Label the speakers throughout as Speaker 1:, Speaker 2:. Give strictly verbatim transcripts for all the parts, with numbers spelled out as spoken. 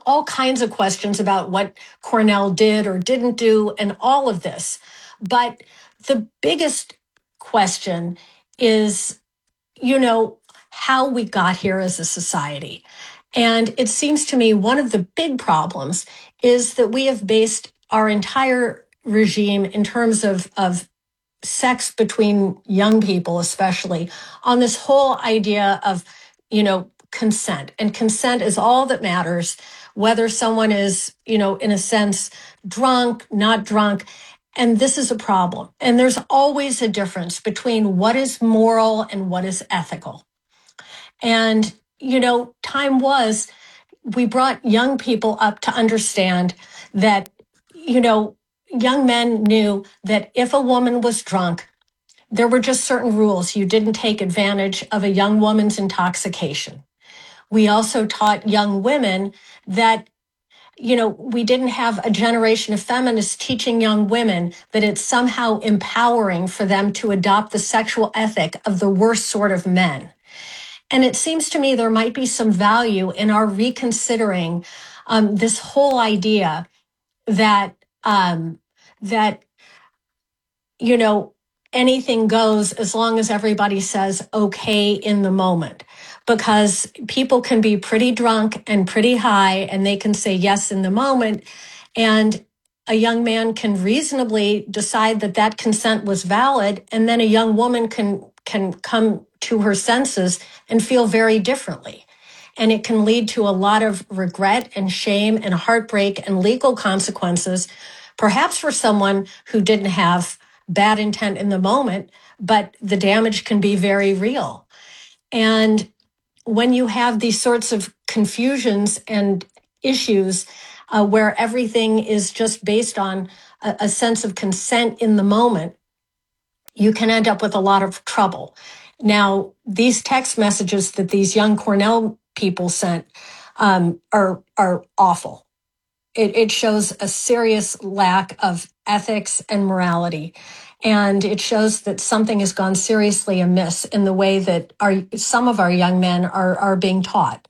Speaker 1: all kinds of questions about what Cornell did or didn't do and all of this. But the biggest question is, you know, how we got here as a society. And it seems to me one of the big problems is that we have based our entire regime in terms of, of sex between young people, especially, on this whole idea of, you know, consent. And consent is all that matters, whether someone is, you know, in a sense, drunk, not drunk. And this is a problem. And there's always a difference between what is moral and what is ethical. And, you know, time was, we brought young people up to understand that, you know, young men knew that if a woman was drunk, there were just certain rules. You didn't take advantage of a young woman's intoxication. We also taught young women that, you know, we didn't have a generation of feminists teaching young women that it's somehow empowering for them to adopt the sexual ethic of the worst sort of men. And it seems to me there might be some value in our reconsidering um, this whole idea that um, that, you know, anything goes as long as everybody says okay in the moment, because people can be pretty drunk and pretty high and they can say yes in the moment. And a young man can reasonably decide that that consent was valid. And then a young woman can can come to her senses and feel very differently. And it can lead to a lot of regret and shame and heartbreak and legal consequences, perhaps for someone who didn't have bad intent in the moment, but the damage can be very real. And when you have these sorts of confusions and issues uh, where everything is just based on a, a sense of consent in the moment, you can end up with a lot of trouble. Now, these text messages that these young Cornell people sent um, are are awful. It, it shows a serious lack of ethics and morality. And it shows that something has gone seriously amiss in the way that our, some of our young men are, are being taught.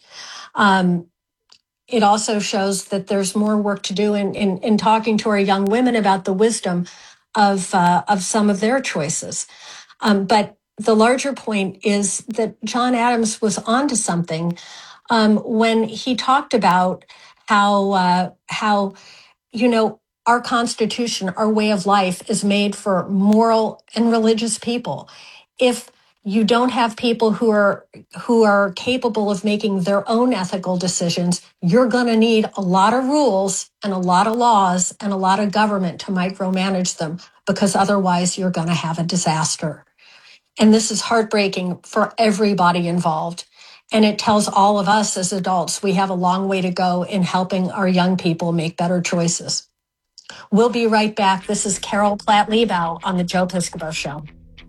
Speaker 1: Um, it also shows that there's more work to do in, in, in talking to our young women about the wisdom of, uh, of some of their choices. Um, but the larger point is that John Adams was onto something um, when he talked about how, uh, how, you know, our Constitution, our way of life is made for moral and religious people. If you don't have people who are who are capable of making their own ethical decisions, you're going to need a lot of rules and a lot of laws and a lot of government to micromanage them, because otherwise you're going to have a disaster. And this is heartbreaking for everybody involved. And it tells all of us as adults we have a long way to go in helping our young people make better choices. We'll be right back. This is Carol Platt-Liebau on the Joe Piscopo Show.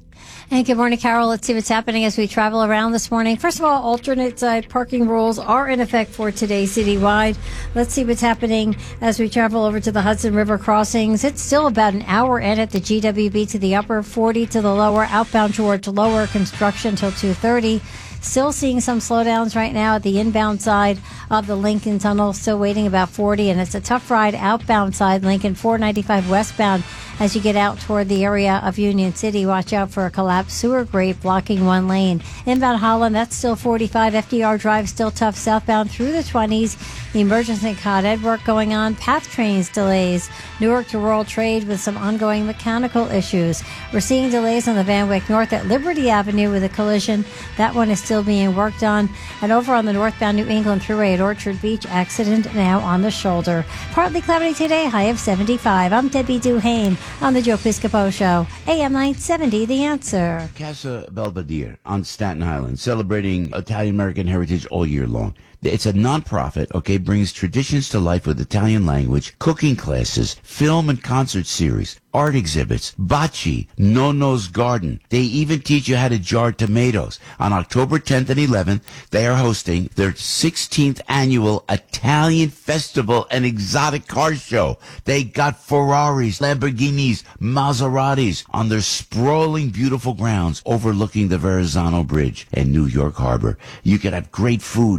Speaker 2: And good morning, Carol. Let's see what's happening as we travel around this morning. First of all, alternate side parking rules are in effect for today citywide. Let's see what's happening as we travel over to the Hudson River crossings. It's still about an hour in at the G W B to the upper, forty to the lower, outbound towards lower, construction till two thirty. Still seeing some slowdowns right now at the inbound side of the Lincoln Tunnel. Still waiting about forty, and it's a tough ride outbound side, Lincoln four ninety-five westbound as you get out toward the area of Union City. Watch out for a collapsed sewer grate blocking one lane. Inbound Holland, that's still forty-five. F D R Drive still tough southbound through the twenties. Emergency Con Ed work going on. Path trains delays. Newark to World Trade with some ongoing mechanical issues. We're seeing delays on the Van Wyck North at Liberty Avenue with a collision. That one is still being worked on. And over on the northbound New England Thruway at Orchard Beach, accident now on the shoulder. Partly cloudy today, high of seventy-five. I'm Debbie Duhane on the Joe Piscopo Show, A M nine seventy, The Answer.
Speaker 3: Casa Belvedere on Staten Island, celebrating Italian-American heritage all year long. It's a nonprofit, okay, brings traditions to life with Italian language, cooking classes, film and concert series, art exhibits, bocce, Nonno's Garden. They even teach you how to jar tomatoes. On October tenth and eleventh, they are hosting their sixteenth annual Italian Festival and Exotic Car Show. They got Ferraris, Lamborghinis, Maseratis on their sprawling, beautiful grounds overlooking the Verrazzano Bridge and New York Harbor. You can have great food, continue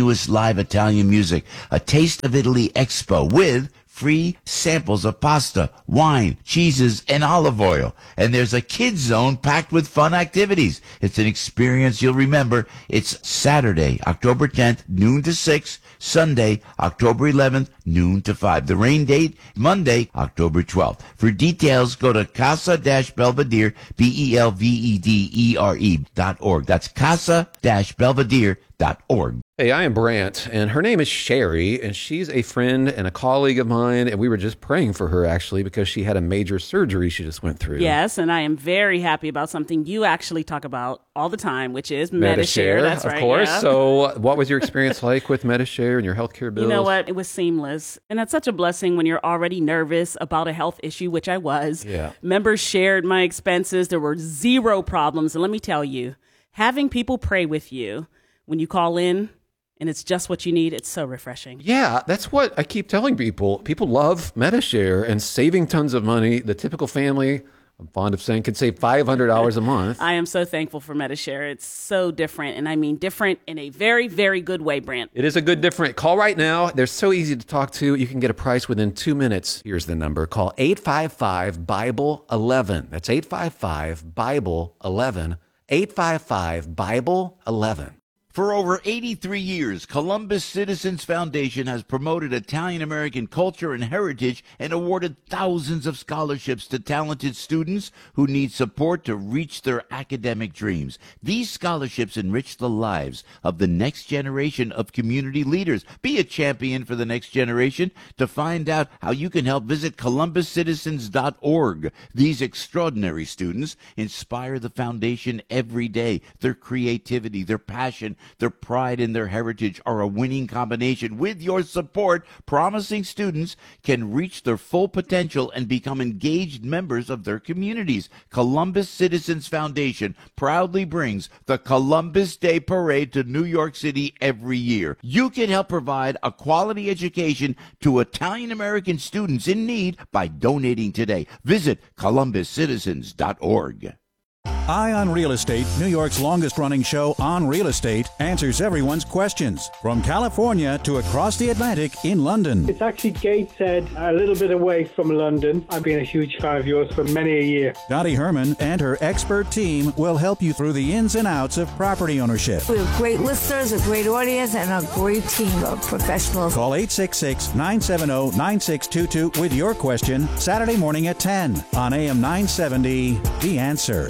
Speaker 3: continuous live Italian music, a Taste of Italy Expo with free samples of pasta, wine, cheeses, and olive oil. And there's a kids zone packed with fun activities. It's an experience you'll remember. It's Saturday, October tenth, noon to six. Sunday, October eleventh, noon to five. The rain date, Monday, October twelfth. For details, go to Casa-Belvedere, B E L V E D E R E dot org. That's Casa-Belvedere dot org.
Speaker 4: Hey, I am Brant, and her name is Sherry, and she's a friend and a colleague of mine, and we were just praying for her, actually, because she had a major surgery she just went through.
Speaker 5: Yes, and I am very happy about something you actually talk about all the time, which is Medi-Share.
Speaker 4: Medi-Share,
Speaker 5: That's
Speaker 4: of
Speaker 5: right,
Speaker 4: course.
Speaker 5: yeah.
Speaker 4: So what was your experience like with Medi-Share and your healthcare bills?
Speaker 5: You know what? It was seamless. And that's such a blessing when you're already nervous about a health issue, which I was.
Speaker 4: Yeah.
Speaker 5: Members shared my expenses. There were zero problems. And let me tell you, having people pray with you when you call in, and it's just what you need, it's so refreshing.
Speaker 4: Yeah, that's what I keep telling people. People love Medi-Share and saving tons of money. The typical family, I'm fond of saying, can save five hundred dollars a month.
Speaker 5: I am so thankful for Medi-Share. It's so different, and I mean different in a very, very good way, Brant.
Speaker 4: It is a good different. Call right now. They're so easy to talk to. You can get a price within two minutes. Here's the number. Call eight five five, Bible eleven. That's eight five five, Bible eleven. eight five five, Bible eleven.
Speaker 3: For over eighty-three years, Columbus Citizens Foundation has promoted Italian-American culture and heritage and awarded thousands of scholarships to talented students who need support to reach their academic dreams. These scholarships enrich the lives of the next generation of community leaders. Be a champion for the next generation. To find out how you can help, visit columbus citizens dot org. These extraordinary students inspire the foundation every day. Their creativity, their passion, their pride in their heritage are a winning combination. With your support, promising students can reach their full potential and become engaged members of their communities. Columbus Citizens Foundation proudly brings the Columbus Day Parade to New York City every year. You can help provide a quality education to Italian-American students in need by donating today. Visit columbus citizens dot org.
Speaker 6: Eye on Real Estate, New York's longest-running show on real estate, answers everyone's questions. From California to across the Atlantic in London.
Speaker 7: It's actually Gateshead, a little bit away from London. I've been a huge fan of yours for many a year.
Speaker 6: Dottie Herman and her expert team will help you through the ins and outs of property ownership.
Speaker 8: We have great listeners, a great audience, and a great team of professionals.
Speaker 6: Call eight six six, nine seven zero, nine six two two with your question Saturday morning at ten on A M nine seventy, The Answer.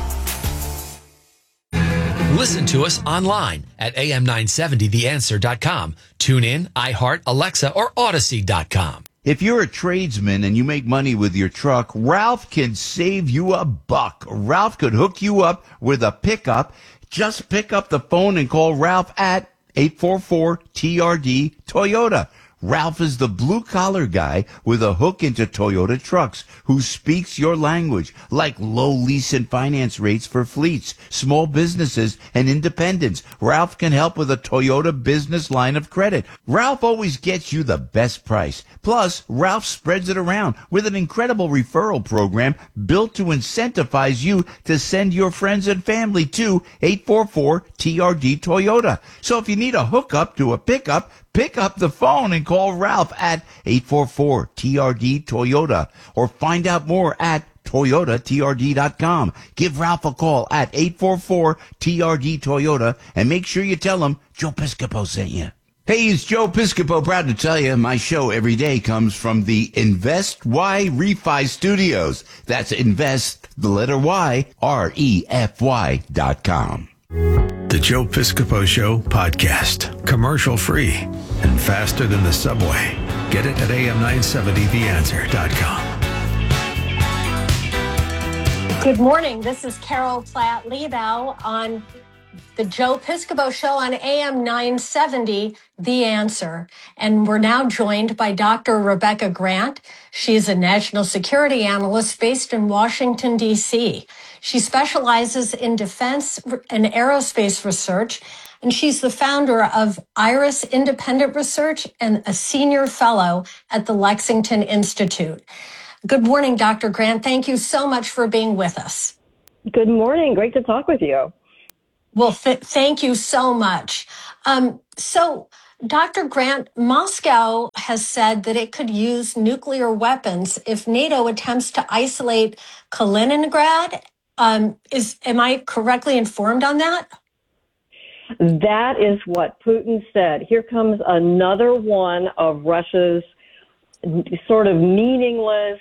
Speaker 9: Listen to us online at A M nine seventy the answer dot com. Tune in, iHeart, Alexa, or Odyssey dot com.
Speaker 3: If you're a tradesman and you make money with your truck, Ralph can save you a buck. Ralph could hook you up with a pickup. Just pick up the phone and call Ralph at eight four four T R D Toyota. Ralph is the blue-collar guy with a hook into Toyota trucks who speaks your language, like low lease and finance rates for fleets, small businesses, and independents. Ralph can help with a Toyota business line of credit. Ralph always gets you the best price. Plus, Ralph spreads it around with an incredible referral program built to incentivize you to send your friends and family to eight four four T R D Toyota. So if you need a hookup to a pickup, pick up the phone and call Ralph at eight four four T R D Toyota or find out more at Toyota T R D dot com. Give Ralph a call at eight four four T R D Toyota and make sure you tell him Joe Piscopo sent you. Hey, it's Joe Piscopo. Proud to tell you my show every day comes from the Invest Y Refi Studios. That's Invest, the letter Y, R E F Y dot com.
Speaker 10: The Joe Piscopo Show podcast. Commercial free and faster than the subway. Get it at A M nine seventy the answer dot com.
Speaker 1: Good morning. This is Carol Platt-Liebau on the Joe Piscopo Show on A M nine seventy, The Answer. And we're now joined by Doctor Rebecca Grant. She's a national security analyst based in Washington, D C. She specializes in defense and aerospace research, and she's the founder of IRIS Independent Research and a senior fellow at the Lexington Institute. Good morning, Doctor Grant. Thank you so much for being with us.
Speaker 11: Good morning. Great to talk with you.
Speaker 1: Well, th- thank you so much. Um, so, Doctor Grant, Moscow has said that it could use nuclear weapons if NATO attempts to isolate Kaliningrad. Um, is am I correctly informed on that?
Speaker 11: That is what Putin said. Here comes another one of Russia's sort of meaningless,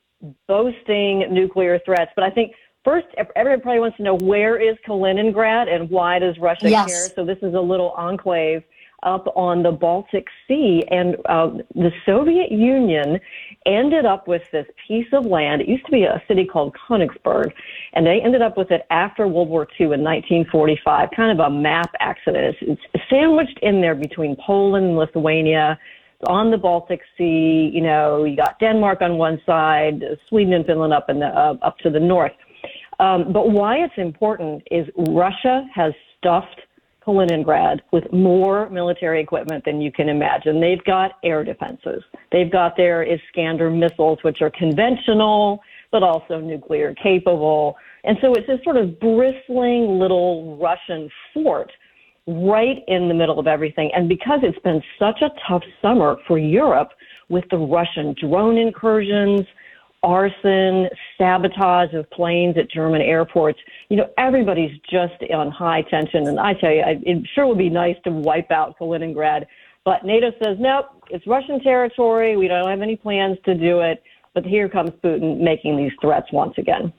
Speaker 11: boasting nuclear threats. But I think first, everybody probably wants to know, where is Kaliningrad and why does Russia
Speaker 1: Yes.
Speaker 11: care? So this is a little enclave up on the Baltic Sea, and uh, the Soviet Union ended up with this piece of land. It used to be a city called Königsberg, and they ended up with it after World War Two in nineteen forty-five, kind of a map accident. It's, it's sandwiched in there between Poland and Lithuania, on the Baltic Sea. You know, you got Denmark on one side, Sweden and Finland up in the uh, up to the north. Um, but why it's important is Russia has stuffed Kaliningrad with more military equipment than you can imagine. They've got air defenses. They've got their Iskander missiles, which are conventional, but also nuclear capable. And so it's this sort of bristling little Russian fort right in the middle of everything. And because it's been such a tough summer for Europe with the Russian drone incursions, arson, sabotage of planes at German airports, you know, everybody's just on high tension. And I tell you, I, it sure would be nice to wipe out Kaliningrad. But NATO says, nope, it's Russian territory. We don't have any plans to do it. But here comes Putin making these threats once again.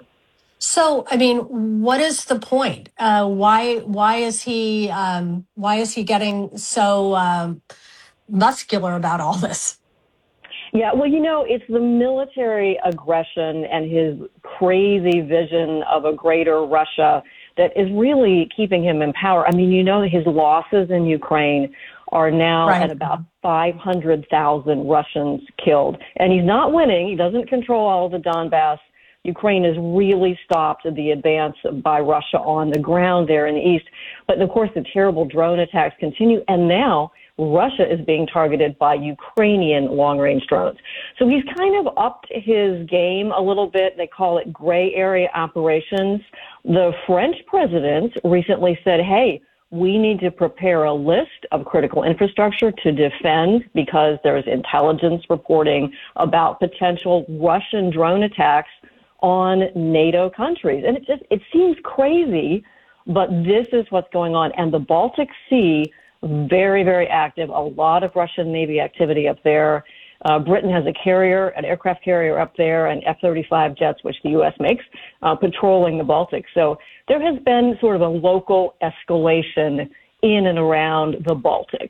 Speaker 1: So, I mean, what is the point? Uh, why why is he um, why is he getting so um, muscular about all this?
Speaker 11: Yeah, well, you know, it's the military aggression and his crazy vision of a greater Russia that is really keeping him in power. I mean, you know, his losses in Ukraine are now
Speaker 1: Right.
Speaker 11: at about five hundred thousand Russians killed. And he's not winning. He doesn't control all of the Donbass. Ukraine has really stopped the advance by Russia on the ground there in the east. But, of course, the terrible drone attacks continue. And now Russia is being targeted by Ukrainian long-range drones. So he's kind of upped his game a little bit. They call it gray area operations. The French president recently said, hey, we need to prepare a list of critical infrastructure to defend because there's intelligence reporting about potential Russian drone attacks on NATO countries. And it just, it seems crazy, but this is what's going on. And the Baltic Sea, very, very active, a lot of Russian Navy activity up there. Uh, Britain has a carrier, an aircraft carrier up there, and F thirty-five jets, which the U S makes, uh, patrolling the Baltic. So there has been sort of a local escalation in and around the Baltics.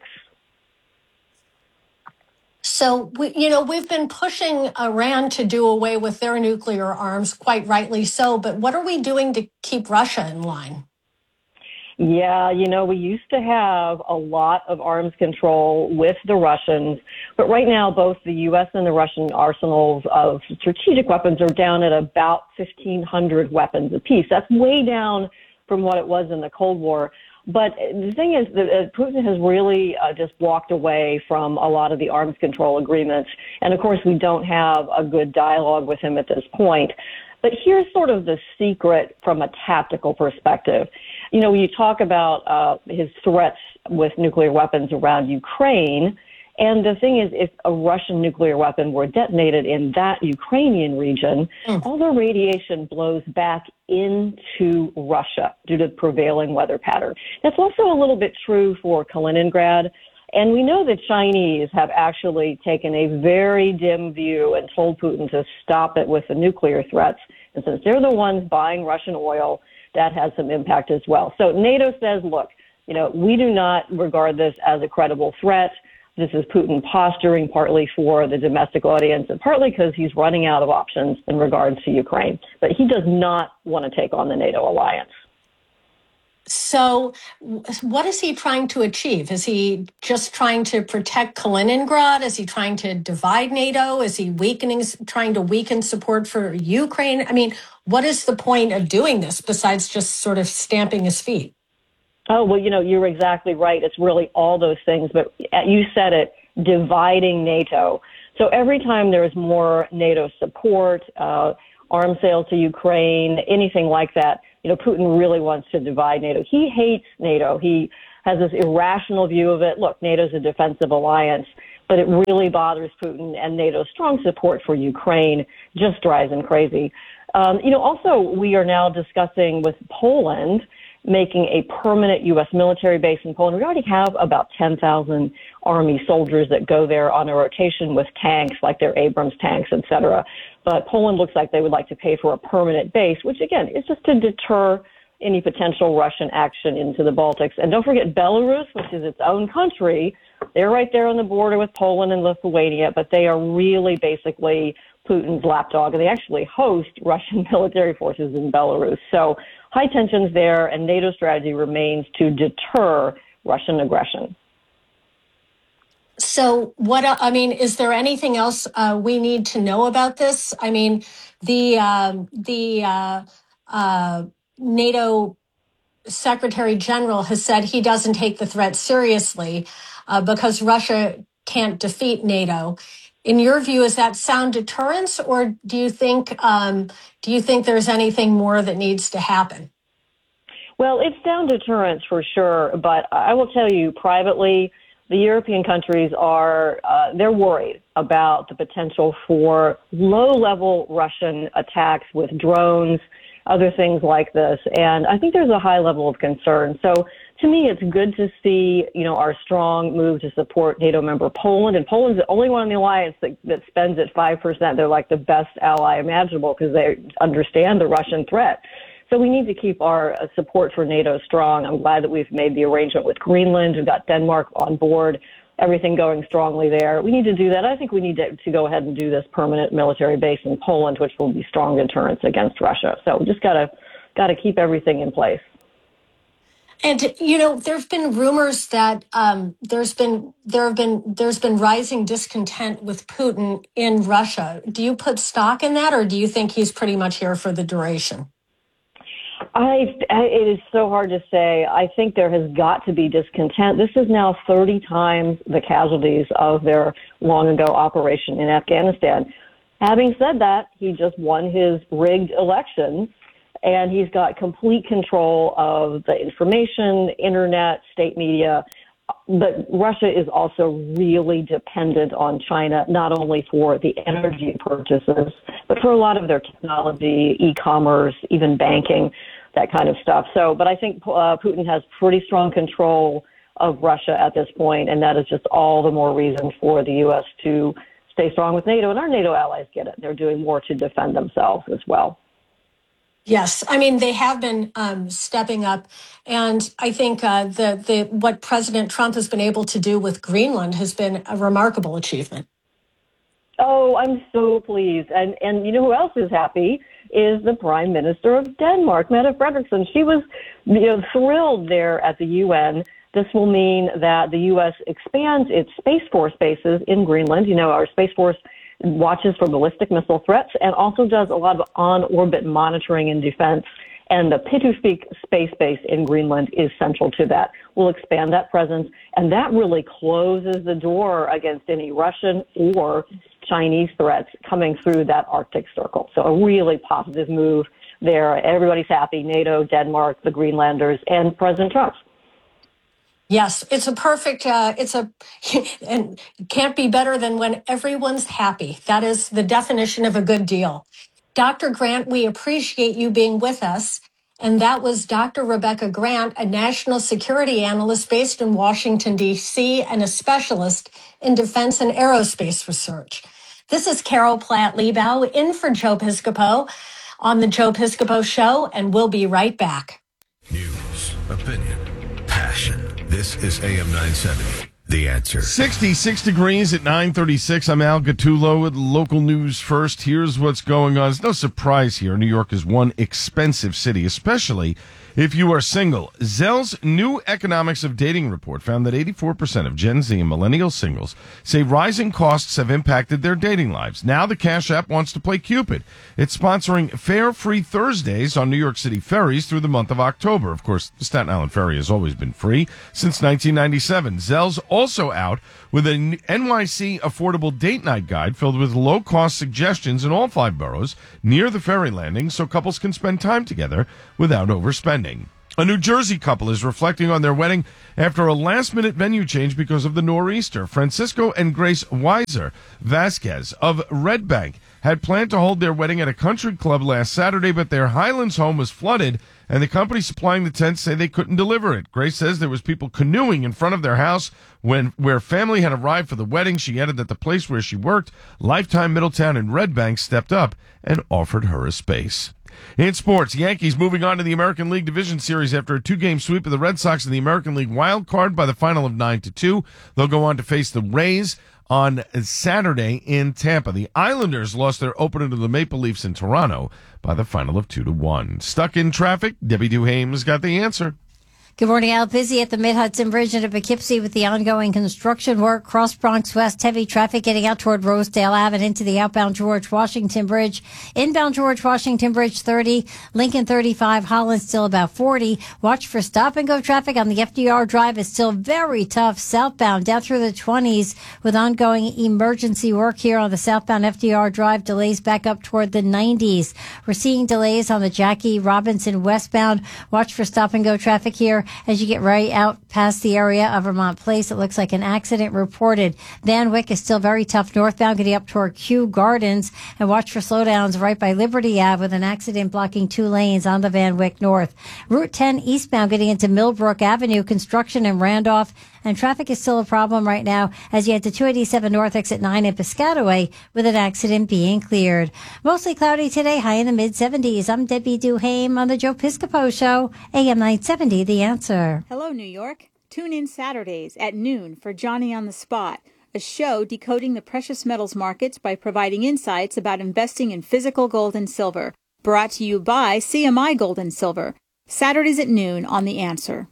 Speaker 1: So, we, you know, we've been pushing Iran to do away with their nuclear arms, quite rightly so. But what are we doing to keep Russia in line?
Speaker 11: Yeah, you know, we used to have a lot of arms control with the Russians, but right now both the U S and the Russian arsenals of strategic weapons are down at about fifteen hundred weapons apiece. That's way down from what it was in the Cold War. But the thing is that uh, Putin has really uh, just walked away from a lot of the arms control agreements. And of course, we don't have a good dialogue with him at this point. But here's sort of the secret from a tactical perspective. You know, when you talk about uh, his threats with nuclear weapons around Ukraine, and the thing is, if a Russian nuclear weapon were detonated in that Ukrainian region, mm. all the radiation blows back into Russia due to the prevailing weather pattern. That's also a little bit true for Kaliningrad. And we know the Chinese have actually taken a very dim view and told Putin to stop it with the nuclear threats. And since they're the ones buying Russian oil, that has some impact as well. So NATO says, look, you know, we do not regard this as a credible threat. This is Putin posturing partly for the domestic audience and partly because he's running out of options in regards to Ukraine. But he does not want to take on the NATO alliance.
Speaker 1: So what is he trying to achieve? Is he just trying to protect Kaliningrad? Is he trying to divide NATO? Is he weakening, trying to weaken support for Ukraine? I mean, what is the point of doing this besides just sort of stamping his feet?
Speaker 11: Oh, well, you know, you're exactly right. It's really all those things. But you said it, dividing NATO. So every time there's more NATO support, uh, arms sales to Ukraine, anything like that, you know, Putin really wants to divide NATO. He hates NATO. He has this irrational view of it. Look, NATO's a defensive alliance, but it really bothers Putin, and NATO's strong support for Ukraine just drives him crazy. Um, you know, also, we are now discussing with Poland making a permanent U S military base in Poland. We already have about ten thousand Army soldiers that go there on a rotation with tanks, like their Abrams tanks, et cetera. But Poland looks like they would like to pay for a permanent base, which, again, is just to deter any potential Russian action into the Baltics. And don't forget Belarus, which is its own country. They're right there on the border with Poland and Lithuania, but they are really basically Putin's lapdog, and they actually host Russian military forces in Belarus. So high tensions there, and NATO's strategy remains to deter Russian aggression.
Speaker 1: So what, I mean, is there anything else uh, we need to know about this? I mean, the, um, the uh, uh, NATO Secretary General has said he doesn't take the threat seriously uh, because Russia can't defeat NATO. In your view, is that sound deterrence, or do you think um, do you think there's anything more that needs to happen?
Speaker 11: Well, it's sound deterrence for sure, but I will tell you privately, the European countries are uh, they're worried about the potential for low-level Russian attacks with drones, other things like this, and I think there's a high level of concern. So to me, it's good to see, you know, our strong move to support NATO member Poland, and Poland's the only one in the alliance that, that spends at five percent. They're like the best ally imaginable because they understand the Russian threat. So we need to keep our uh, support for NATO strong. I'm glad that we've made the arrangement with Greenland. We've got Denmark on board, everything going strongly there. We need to do that. I think we need to, to go ahead and do this permanent military base in Poland, which will be strong deterrence against Russia. So we just got to got to keep everything in place.
Speaker 1: And you know, there have been rumors that um, there's been there have been there's been rising discontent with Putin in Russia. Do you put stock in that, or do you think he's pretty much here for the duration?
Speaker 11: I, I, it is so hard to say. I think there has got to be discontent. This is now thirty times the casualties of their long ago operation in Afghanistan. Having said that, he just won his rigged election, and he's got complete control of the information, internet, state media. But Russia is also really dependent on China, not only for the energy purchases, but for a lot of their technology, e-commerce, even banking, that kind of stuff. So, but I think uh, Putin has pretty strong control of Russia at this point, and that is just all the more reason for the U S to stay strong with NATO. And our NATO allies get it. They're doing more to defend themselves as well.
Speaker 1: Yes, I mean, they have been um, stepping up, and I think uh, the the what President Trump has been able to do with Greenland has been a remarkable achievement.
Speaker 11: Oh, I'm so pleased, and and you know who else is happy is the Prime Minister of Denmark, Mette Frederiksen. She was, you know, thrilled there at the U N. This will mean that the U S expands its Space Force bases in Greenland. You know, our Space Force watches for ballistic missile threats and also does a lot of on-orbit monitoring and defense. And the Pituffik space base in Greenland is central to that. We'll expand that presence, and that really closes the door against any Russian or Chinese threats coming through that Arctic Circle. So a really positive move there. Everybody's happy, NATO, Denmark, the Greenlanders, and President Trump.
Speaker 1: Yes, it's a perfect, uh, it's a, and can't be better than when everyone's happy. That is the definition of a good deal. Doctor Grant, we appreciate you being with us. And that was Doctor Rebecca Grant, a national security analyst based in Washington, D C, and a specialist in defense and aerospace research. This is Carol Platt-Liebau in for Joe Piscopo on the Joe Piscopo Show, and we'll be right back.
Speaker 10: News, opinion, passion. This is A M nine seventy, The Answer.
Speaker 12: sixty-six degrees at nine thirty-six. I'm Al Gattulo with local news first. Here's what's going on. It's no surprise here. New York is one expensive city, especially if you are single. Zell's new Economics of Dating report found that eighty-four percent of Gen Z and millennial singles say rising costs have impacted their dating lives. Now the Cash App wants to play Cupid. It's sponsoring Fare Free Thursdays on New York City ferries through the month of October. Of course, the Staten Island ferry has always been free since nineteen ninety-seven. Zell's also out with an N Y C affordable date night guide filled with low-cost suggestions in all five boroughs near the ferry landing so couples can spend time together without overspending. A New Jersey couple is reflecting on their wedding after a last-minute venue change because of the nor'easter. Francisco and Grace Weiser Vasquez of Red Bank had planned to hold their wedding at a country club last Saturday, but their Highlands home was flooded, and the company supplying the tents say they couldn't deliver it. Grace says there was people canoeing in front of their house when where family had arrived for the wedding. She added that the place where she worked, Lifetime Middletown in Red Bank, stepped up and offered her a space. In sports, Yankees moving on to the American League Division Series after a two-game sweep of the Red Sox in the American League wild card by the final of nine to two. They'll go on to face the Rays on Saturday in Tampa. The Islanders lost their opener to the Maple Leafs in Toronto by the final of two to one. Stuck in traffic? Debbie Duhame's got the answer.
Speaker 2: Good morning. Al, busy at the Mid-Hudson Bridge into Poughkeepsie with the ongoing construction work. Cross Bronx West, heavy traffic getting out toward Rosedale Ave and into the outbound George Washington Bridge. Inbound George Washington Bridge thirty, Lincoln thirty-five, Holland still about forty. Watch for stop-and-go traffic on the F D R Drive. Is still very tough southbound down through the twenties with ongoing emergency work here on the southbound F D R Drive. Delays back up toward the nineties. We're seeing delays on the Jackie Robinson westbound. Watch for stop-and-go traffic here as you get right out past the area of Vermont Place. It looks like an accident reported. Van Wyck is still very tough northbound getting up toward Kew Gardens, and watch for slowdowns right by Liberty Ave with an accident blocking two lanes on the Van Wyck North. Route ten eastbound getting into Millbrook Avenue, construction in Randolph, and traffic is still a problem right now as you head to two eighty-seven North Exit nine in Piscataway with an accident being cleared. Mostly cloudy today, high in the mid seventies. I'm Debbie Duhame on the Joe Piscopo Show, A M nine seventy, The Answer.
Speaker 13: Hello, New York. Tune in Saturdays at noon for Johnny on the Spot, a show decoding the precious metals markets by providing insights about investing in physical gold and silver. Brought to you by C M I Gold and Silver. Saturdays at noon on The Answer.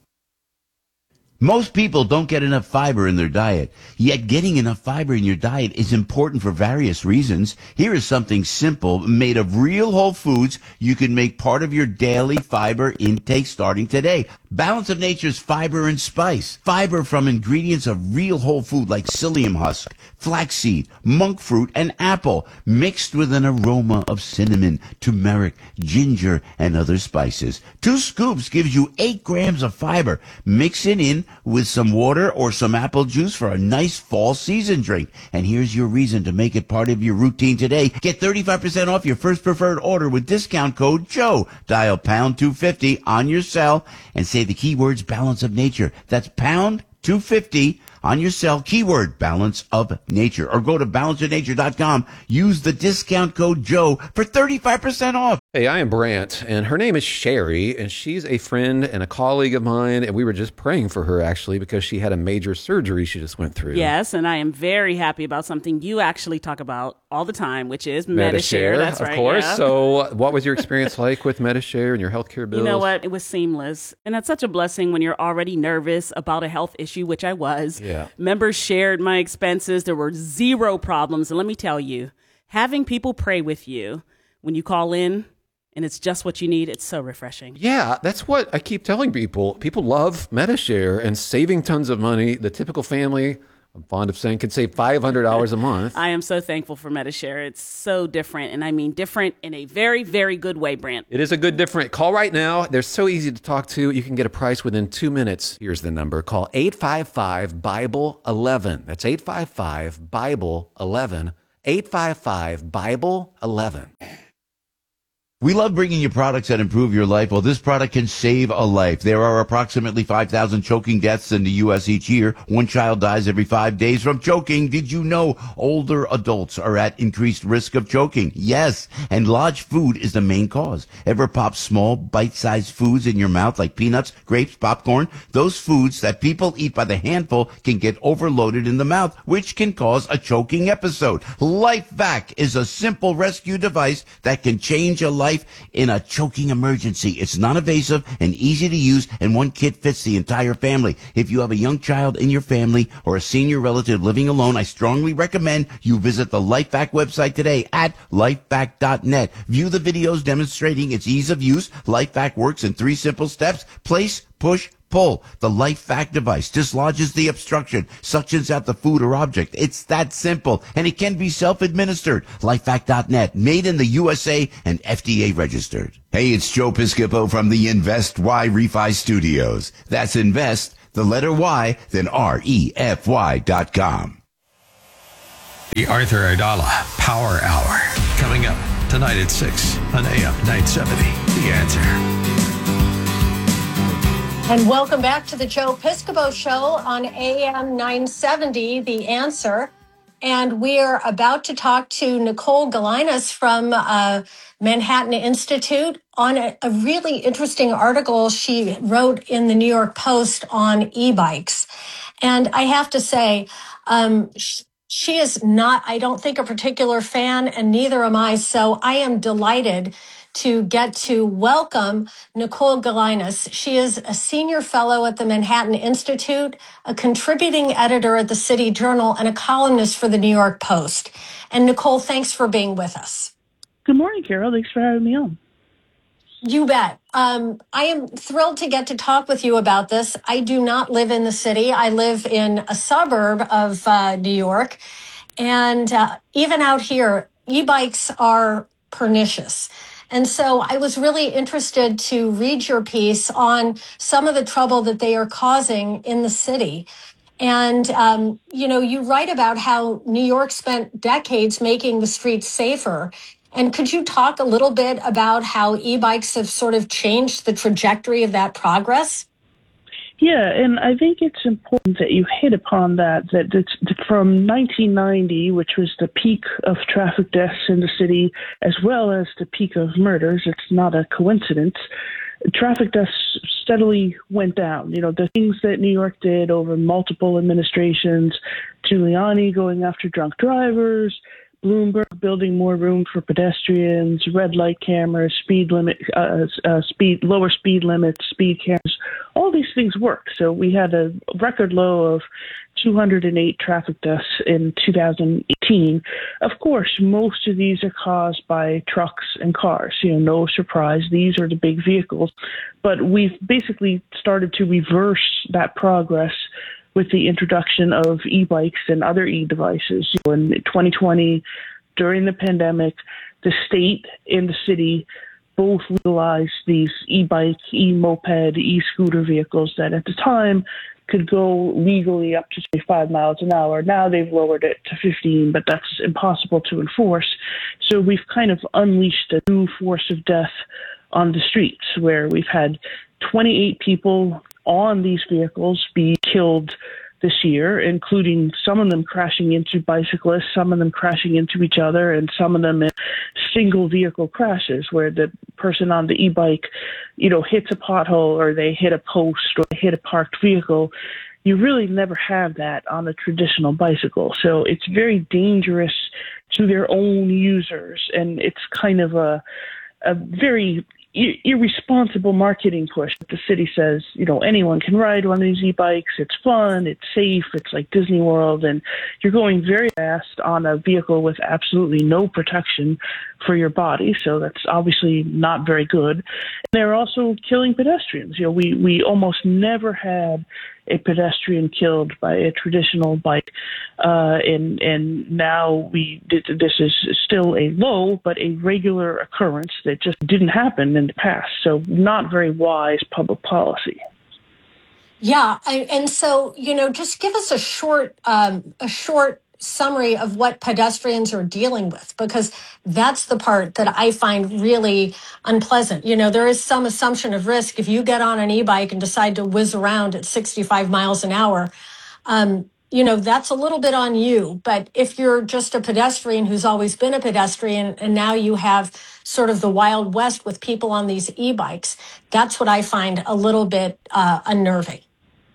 Speaker 3: Most people don't get enough fiber in their diet, yet getting enough fiber in your diet is important for various reasons. Here is something simple made of real whole foods you can make part of your daily fiber intake starting today. Balance of Nature's Fiber and Spice. Fiber from ingredients of real whole food like psyllium husk, flaxseed, monk fruit, and apple, mixed with an aroma of cinnamon, turmeric, ginger, and other spices. Two scoops gives you eight grams of fiber. Mix it in with some water or some apple juice for a nice fall season drink. And here's your reason to make it part of your routine today. Get thirty-five percent off your first preferred order with discount code Joe. Dial pound two fifty on your cell and say the keywords Balance of Nature. That's pound two fifty on your cell, keyword Balance of Nature. Or go to balance of nature dot com. Use the discount code Joe for thirty-five percent off.
Speaker 4: Hey, I am Brant, and her name is Sherry, and she's a friend and a colleague of mine, and we were just praying for her, actually, because she had a major surgery she just went through.
Speaker 5: Yes, and I am very happy about something you actually talk about all the time, which is Medi-Share.
Speaker 4: Medi-Share,
Speaker 5: That's
Speaker 4: of
Speaker 5: right,
Speaker 4: course.
Speaker 5: yeah.
Speaker 4: So what was your experience like with Medi-Share and your healthcare bills?
Speaker 5: You know what? It was seamless. And that's such a blessing when you're already nervous about a health issue, which I was.
Speaker 4: Yeah.
Speaker 5: Members shared my expenses. There were zero problems. And let me tell you, having people pray with you when you call in and it's just what you need, it's so refreshing.
Speaker 4: Yeah, that's what I keep telling people. People love Medi-Share and saving tons of money. The typical family, I'm fond of saying, could save five hundred dollars a month.
Speaker 5: I am so thankful for Medi-Share. It's so different, and I mean different in a very, very good way, Brant.
Speaker 4: It is a good different. Call right now. They're so easy to talk to. You can get a price within two minutes. Here's the number. Call eight five five, Bible eleven. That's eight five five, Bible eleven. eight five five, Bible eleven.
Speaker 3: We love bringing you products that improve your life. Well, this product can save a life. There are approximately five thousand choking deaths in the U S each year. One child dies every five days from choking. Did you know older adults are at increased risk of choking? Yes, and large food is the main cause. Ever pop small, bite-sized foods in your mouth like peanuts, grapes, popcorn? Those foods that people eat by the handful can get overloaded in the mouth, which can cause a choking episode. LifeVac is a simple rescue device that can change a life in a choking emergency. It's non-invasive and easy to use, and one kit fits the entire family. If you have a young child in your family or a senior relative living alone, I strongly recommend you visit the LifeVac website today at lifevac dot net. View the videos demonstrating its ease of use. LifeVac works in three simple steps: place, push, pull. The LifeVac device dislodges the obstruction, suctions out the food or object. It's that simple, and it can be self-administered. LifeVac dot net, made in the U S A and F D A registered. Hey, it's Joe Piscopo from the Invest Y Refi Studios. That's Invest, the letter Y, then R E F Y dot com.
Speaker 10: The Arthur Aidala Power Hour. Coming up tonight at six on A M nine seventy. The Answer.
Speaker 1: And welcome back to the Joe Piscopo Show on A M nine seventy, The Answer. And we are about to talk to Nicole Gelinas from uh, Manhattan Institute on a, a really interesting article she wrote in the New York Post on e-bikes. And I have to say, um, sh- she is not, I don't think, a particular fan, and neither am I. So I am delighted to get to welcome Nicole Gelinas. She is a senior fellow at the Manhattan Institute, a contributing editor at the City Journal, and a columnist for the New York Post. And Nicole, thanks for being with us.
Speaker 14: Good morning, Carol. Thanks for having me on.
Speaker 1: You bet. Um, I am thrilled to get to talk with you about this. I do not live in the city. I live in a suburb of uh, New York. And uh, even out here, e-bikes are pernicious. And so I was really interested to read your piece on some of the trouble that they are causing in the city. And, um, you know, you write about how New York spent decades making the streets safer. And could you talk a little bit about how e-bikes have sort of changed the trajectory of that progress?
Speaker 14: Yeah, and I think it's important that you hit upon that, that it's from nineteen ninety, which was the peak of traffic deaths in the city, as well as the peak of murders. It's not a coincidence. Traffic deaths steadily went down. You know, the things that New York did over multiple administrations, Giuliani going after drunk drivers, Bloomberg building more room for pedestrians, red light cameras, speed limit, uh, uh, speed, lower speed limits, speed cameras. All these things worked. So we had a record low of two hundred eight traffic deaths in two thousand eighteen. Of course, most of these are caused by trucks and cars. You know, no surprise. These are the big vehicles. But we've basically started to reverse that progress with the introduction of e-bikes and other e-devices. In twenty twenty, during the pandemic, the state and the city both legalized these e-bike, e-moped, e-scooter vehicles that at the time could go legally up to twenty-five miles an hour. Now they've lowered it to fifteen, but that's impossible to enforce. So we've kind of unleashed a new force of death on the streets, where we've had twenty-eight people on these vehicles be killed this year, including some of them crashing into bicyclists, some of them crashing into each other, and some of them in single vehicle crashes where the person on the e-bike, you know, hits a pothole or they hit a post or they hit a parked vehicle. You really never have that on a traditional bicycle. So it's very dangerous to their own users, and it's kind of a a very irresponsible marketing push. The city says, you know, anyone can ride one of these e-bikes. It's fun. It's safe. It's like Disney World. And you're going very fast on a vehicle with absolutely no protection for your body. So that's obviously not very good. And they're also killing pedestrians. You know, we, we almost never had a pedestrian killed by a traditional bike. Uh, and, and now we, this is still a low, but a regular occurrence that just didn't happen in the past. So not very wise public policy.
Speaker 1: Yeah. I, and so, you know, just give us a short, um, a short summary of what pedestrians are dealing with, because that's the part that I find really unpleasant. You know, there is some assumption of risk. If you get on an e-bike and decide to whiz around at sixty-five miles an hour, um, you know, that's a little bit on you. But if you're just a pedestrian who's always been a pedestrian and now you have sort of the Wild West with people on these e-bikes, that's what I find a little bit uh, unnerving.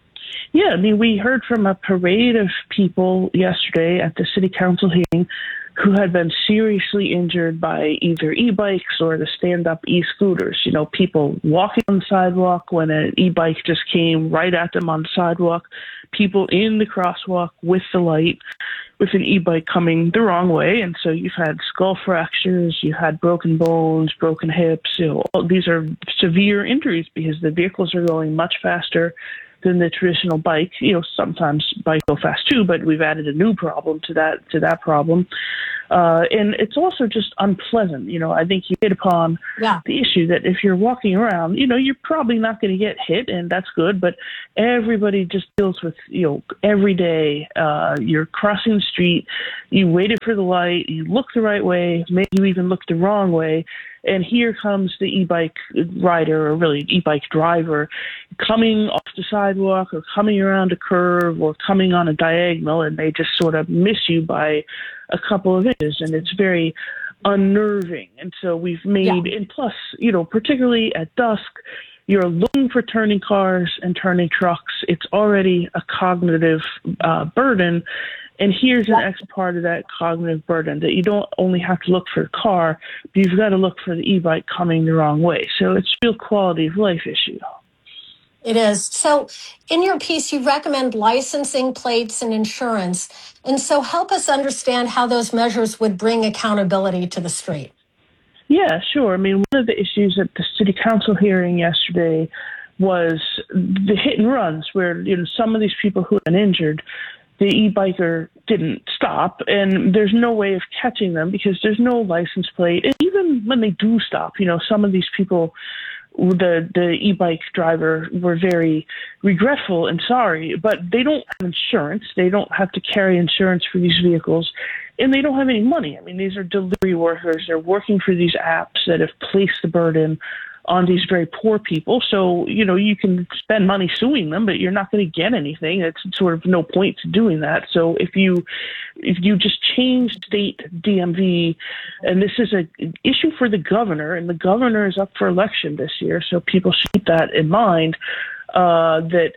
Speaker 14: Yeah, I mean, we heard from a parade of people yesterday at the city council hearing who had been seriously injured by either e-bikes or the stand-up e-scooters. You know, people walking on the sidewalk when an e-bike just came right at them on the sidewalk, people in the crosswalk with the light, with an e-bike coming the wrong way. And so you've had skull fractures, you had broken bones, broken hips. You know, all, these are severe injuries because the vehicles are going much faster than the traditional bike. You know, sometimes bikes go fast too, but we've added a new problem to that to that problem. Uh, and it's also just unpleasant. You know, I think you hit upon
Speaker 1: yeah.
Speaker 14: the issue that if you're walking around, you know, you're probably not going to get hit, and that's good. But everybody just deals with, you know, every day, uh, you're crossing the street, you waited for the light, you look the right way, maybe you even look the wrong way, and here comes the e-bike rider, or really e-bike driver, coming off the sidewalk or coming around a curve or coming on a diagonal, and they just sort of miss you by a couple of inches, and it's very unnerving. And so we've made, yeah. and plus, you know, particularly at dusk, you're looking for turning cars and turning trucks. It's already a cognitive uh, burden. And here's an extra part of that cognitive burden, that you don't only have to look for a car, but you've got to look for the e-bike coming the wrong way. So it's a real quality of life issue.
Speaker 1: It is. So in your piece, you recommend licensing, plates, and insurance. And so help us understand how those measures would bring accountability to the street.
Speaker 14: Yeah, sure. I mean, one of the issues at the city council hearing yesterday was the hit and runs, where, you know, some of these people who have been injured, the e-biker didn't stop, and there's no way of catching them because there's no license plate. And even when they do stop, you know, some of these people, the the e-bike driver, were very regretful and sorry, but they don't have insurance. They don't have to carry insurance for these vehicles, and they don't have any money. I mean, these are delivery workers. They're working for these apps that have placed the burden on these very poor people. So, you know, you can spend money suing them, but you're not going to get anything. It's sort of no point to doing that. So if you if you just change state D M V, and this is an issue for the governor, and the governor is up for election this year, so people should keep that in mind, uh, that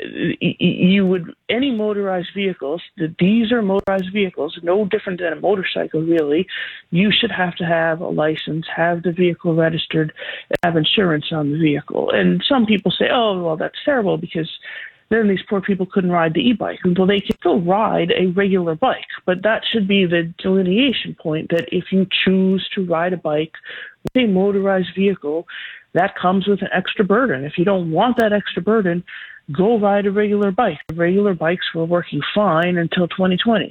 Speaker 14: you would, any motorized vehicles, that these are motorized vehicles, no different than a motorcycle really, you should have to have a license, have the vehicle registered, have insurance on the vehicle. And some people say, oh, well, that's terrible because then these poor people couldn't ride the e-bike. Well, they can still ride a regular bike, but that should be the delineation point, that if you choose to ride a bike with a motorized vehicle, that comes with an extra burden. If you don't want that extra burden, go ride a regular bike. Regular bikes were working fine until twenty twenty.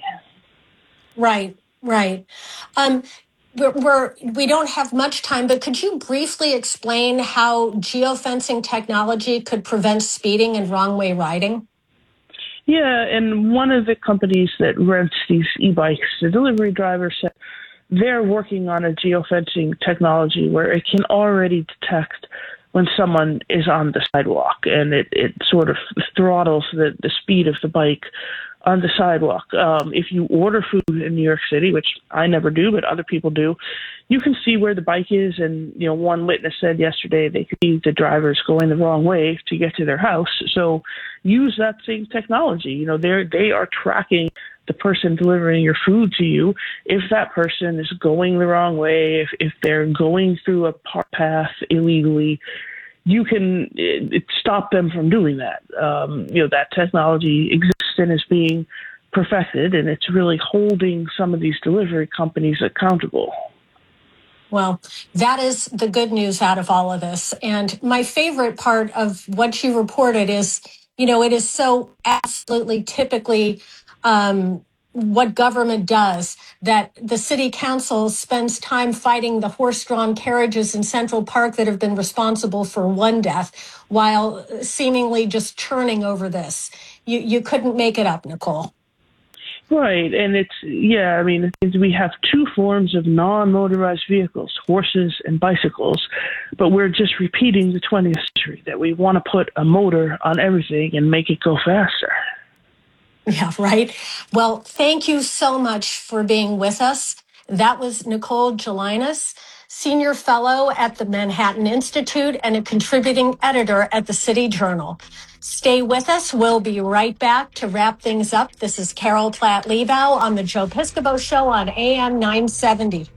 Speaker 1: Right, right. Um, we're, we're, we don't have much time, but could you briefly explain how geofencing technology could prevent speeding and wrong way riding?
Speaker 14: Yeah, and one of the companies that rents these e-bikes, the delivery driver said they're working on a geofencing technology where it can already detect when someone is on the sidewalk, and it, it sort of throttles the, the speed of the bike on the sidewalk. Um, if you order food in New York City, which I never do, but other people do, you can see where the bike is. And, you know, one witness said yesterday they could see the drivers going the wrong way to get to their house. So use that same technology. You know, they're, they are tracking the person delivering your food to you. If that person is going the wrong way, if, if they're going through a path illegally, you can it, it stop them from doing that. Um, you know, that technology exists and is being perfected, and it's really holding some of these delivery companies accountable.
Speaker 1: Well, that is the good news out of all of this. And my favorite part of what you reported is, you know, it is so absolutely typically um, what government does, that the city council spends time fighting the horse-drawn carriages in Central Park that have been responsible for one death, while seemingly just churning over this. You, you couldn't make it up, Nicole.
Speaker 14: Right, and it's, yeah, I mean, we have two forms of non-motorized vehicles, horses and bicycles, but we're just repeating the twentieth century, that we want to put a motor on everything and make it go faster.
Speaker 1: Yeah, right. Well, thank you so much for being with us. That was Nicole Gelinas, senior fellow at the Manhattan Institute, and a contributing editor at the City Journal. Stay with us. We'll be right back to wrap things up. This is Carol Platt-Liebau on the Joe Piscopo Show on A M nine seventy.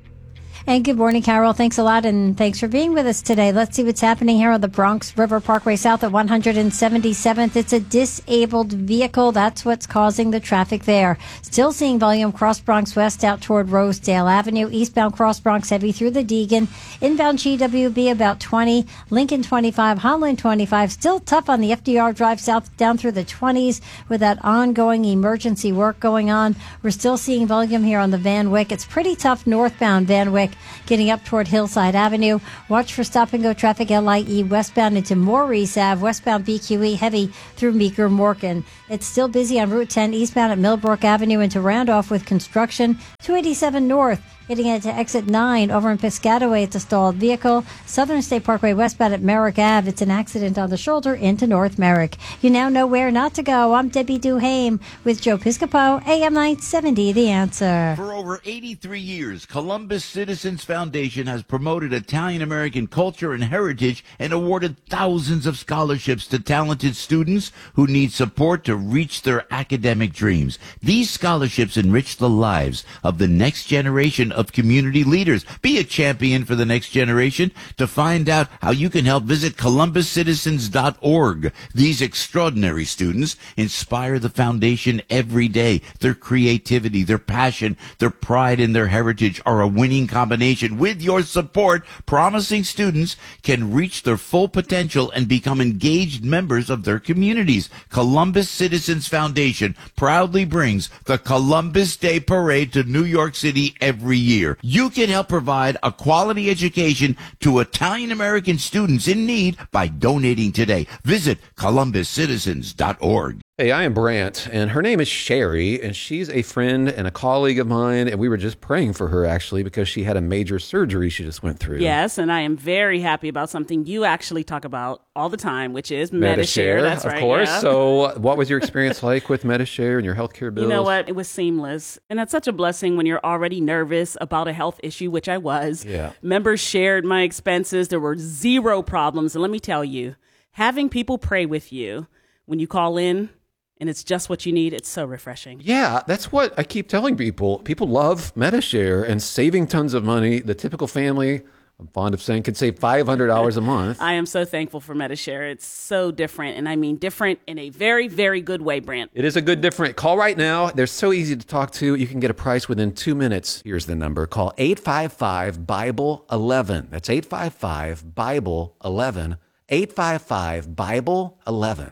Speaker 2: And good morning, Carol. Thanks a lot, and thanks for being with us today. Let's see what's happening here on the Bronx River Parkway South at one hundred seventy-seventh. It's a disabled vehicle. That's what's causing the traffic there. Still seeing volume cross Bronx West out toward Rosedale Avenue. Eastbound cross Bronx heavy through the Deegan. Inbound G W B about twenty. Lincoln twenty-five. Holland twenty-five. Still tough on the F D R Drive South down through the twenties with that ongoing emergency work going on. We're still seeing volume here on the Van Wyck. It's pretty tough northbound Van Wyck, getting up toward Hillside Avenue. Watch for stop-and-go traffic L I E westbound into Maurice Ave, westbound B Q E heavy through Meeker Morgan. It's still busy on Route ten eastbound at Millbrook Avenue into Randolph with construction. two eighty-seven north, getting into exit nine over in Piscataway. It's a stalled vehicle. Southern State Parkway westbound at Merrick Ave. It's an accident on the shoulder into North Merrick. You now know where not to go. I'm Debbie Duhame with Joe Piscopo, A M nine seventy, The Answer.
Speaker 3: For over eighty-three years, Columbus Citizens Foundation has promoted Italian-American culture and heritage and awarded thousands of scholarships to talented students who need support to reach their academic dreams. These scholarships enrich the lives of the next generation of community leaders. Be a champion for the next generation. To find out how you can help, visit columbus citizens dot org. These extraordinary students inspire the foundation every day. Their creativity, their passion, their pride in their heritage are a winning combination. With your support, promising students can reach their full potential and become engaged members of their communities. Columbus Citizens Foundation proudly brings the Columbus Day Parade to New York City every year. You can help provide a quality education to Italian-American students in need by donating today. Visit columbus citizens dot org.
Speaker 4: Hey, I am Brant, and her name is Sherry, and she's a friend and a colleague of mine, and we were just praying for her, actually, because she had a major surgery she just went through.
Speaker 5: Yes, and I am very happy about something you actually talk about all the time, which is Medi-Share.
Speaker 4: Medi-Share,
Speaker 5: That's
Speaker 4: of
Speaker 5: right,
Speaker 4: course.
Speaker 5: yeah.
Speaker 4: So what was your experience like with Medi-Share and your healthcare bills?
Speaker 5: You know what? It was seamless. And that's such a blessing when you're already nervous about a health issue, which I was.
Speaker 4: Yeah.
Speaker 5: Members shared my expenses. There were zero problems. And let me tell you, having people pray with you when you call in, and it's just what you need, it's so refreshing.
Speaker 4: Yeah, that's what I keep telling people. People love Medi-Share and saving tons of money. The typical family, I'm fond of saying, could save five hundred dollars a month.
Speaker 5: I am so thankful for Medi-Share. It's so different, and I mean different in a very, very good way, Brant.
Speaker 4: It is a good different. Call right now. They're so easy to talk to. You can get a price within two minutes. Here's the number. Call eight five five, Bible eleven. That's eight five five, Bible eleven. eight five five, Bible eleven.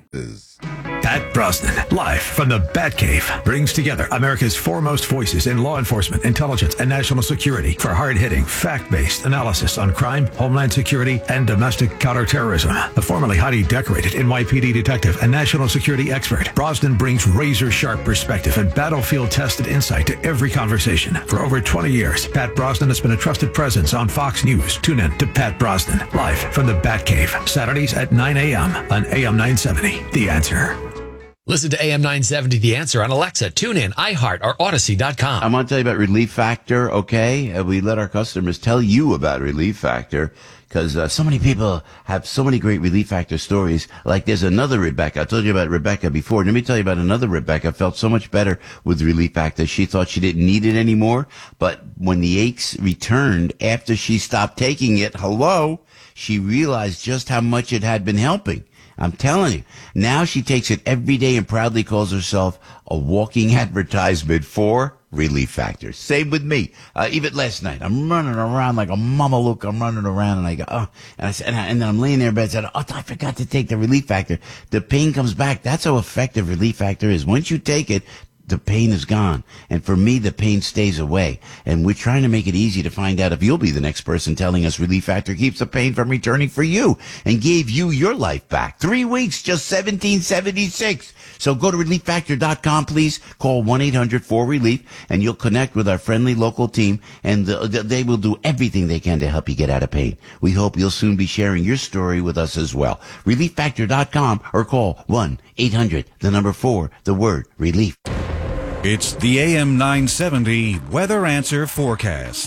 Speaker 10: Pat Brosnan, live from the Batcave, brings together America's foremost voices in law enforcement, intelligence, and national security for hard-hitting, fact-based analysis on crime, homeland security, and domestic counterterrorism. The formerly highly decorated N Y P D detective and national security expert, Brosnan brings razor-sharp perspective and battlefield-tested insight to every conversation. For over twenty years, Pat Brosnan has been a trusted presence on Fox News. Tune in to Pat Brosnan, live from the Batcave, Saturdays at nine a.m. on A M nine seventy, The Answer.
Speaker 9: Listen to A M nine seventy The Answer on Alexa, TuneIn, iHeart, or Odyssey dot com.
Speaker 3: I want to tell you about Relief Factor, okay? Uh, we let our customers tell you about Relief Factor because uh, so many people have so many great Relief Factor stories. Like there's another Rebecca. I told you about Rebecca before. Let me tell you about another Rebecca. Felt so much better with Relief Factor. She thought she didn't need it anymore. But when the aches returned after she stopped taking it, hello, she realized just how much it had been helping. I'm telling you. Now she takes it every day and proudly calls herself a walking advertisement for Relief Factor. Same with me. Uh, even last night, I'm running around like a mama look. I'm running around and I go, oh, and I said, and, I, and then I'm laying there in bed and said, oh, I forgot to take the Relief Factor. The pain comes back. That's how effective Relief Factor is. Once you take it, the pain is gone. And for me, the pain stays away. And we're trying to make it easy to find out if you'll be the next person telling us Relief Factor keeps the pain from returning for you and gave you your life back. Three weeks, just seventeen seventy-six. So go to relief factor dot com, please. Call one eight hundred four relief and you'll connect with our friendly local team and the, the, they will do everything they can to help you get out of pain. We hope you'll soon be sharing your story with us as well. relief factor dot com or call one eight hundred, the number four, the word relief.
Speaker 6: It's the A M nine seventy Weather Answer Forecast.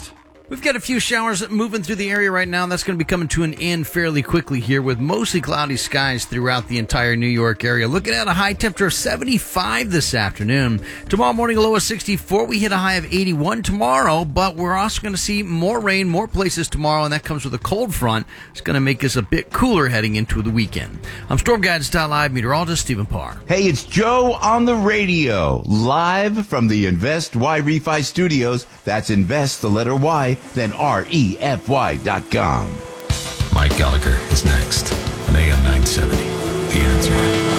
Speaker 15: We've got a few showers moving through the area right now. That's going to be coming to an end fairly quickly here with mostly cloudy skies throughout the entire New York area. Looking at a high temperature of seventy-five this afternoon. Tomorrow morning, a low of sixty-four. We hit a high of eighty-one tomorrow, but we're also going to see more rain, more places tomorrow, and that comes with a cold front. It's going to make us a bit cooler heading into the weekend. I'm Storm Guidance Live meteorologist Stephen Parr.
Speaker 3: Hey, it's Joe on the radio, live from the Invest Y Refi Studios. That's Invest, the letter Y, then R E F Y dot com.
Speaker 10: Mike Gallagher is next on A M nine seventy. The Answer.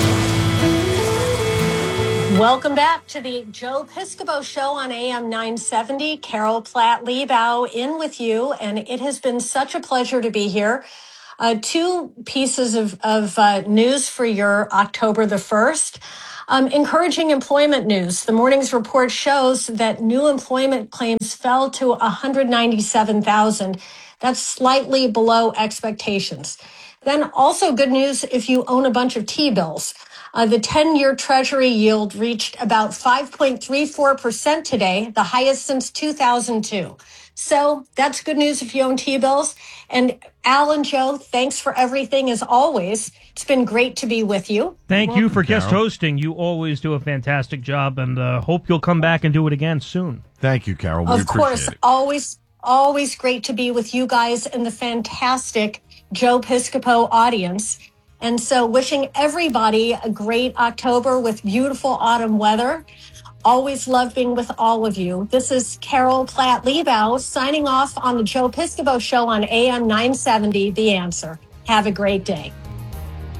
Speaker 1: Welcome back to the Joe Piscopo Show on A M nine seventy. Carol Platt-Liebau in with you, and it has been such a pleasure to be here. Uh, two pieces of, of uh, news for your October the first. Um, encouraging employment news. The morning's report shows that new employment claims fell to one hundred ninety-seven thousand. That's slightly below expectations. Then also good news if you own a bunch of T-bills. Uh, the ten-year Treasury yield reached about five point three four percent today, the highest since two thousand two. So that's good news if you own T-bills. And Al and Joe, thanks for everything as always. It's been great to be with you.
Speaker 16: Thank
Speaker 1: Welcome,
Speaker 16: you for guest
Speaker 12: Carol.
Speaker 16: hosting. You always do a fantastic job, and uh, hope you'll come back and do it again soon.
Speaker 12: Thank you, Carol. We
Speaker 1: Of
Speaker 12: appreciate
Speaker 1: course,
Speaker 12: it.
Speaker 1: always, always great to be with you guys and the fantastic Joe Piscopo audience. And so wishing everybody a great October with beautiful autumn weather. Always love being with all of you. This is Carol Platt-Liebau signing off on the Joe Piscopo Show on A M nine seventy, The Answer. Have a great day.